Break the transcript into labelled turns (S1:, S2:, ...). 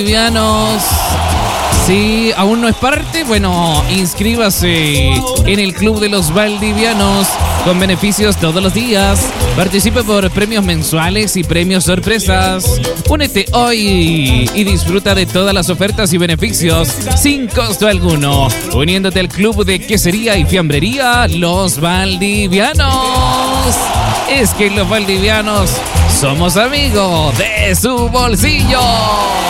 S1: Valdivianos. Si aún no es parte, bueno, inscríbase en el Club de los Valdivianos con beneficios todos los días. Participe por premios mensuales y premios sorpresas. Únete hoy y disfruta de todas las ofertas y beneficios sin costo alguno, uniéndote al Club de Quesería y Fiambrería Los Valdivianos. Es que los valdivianos somos amigos de su bolsillo.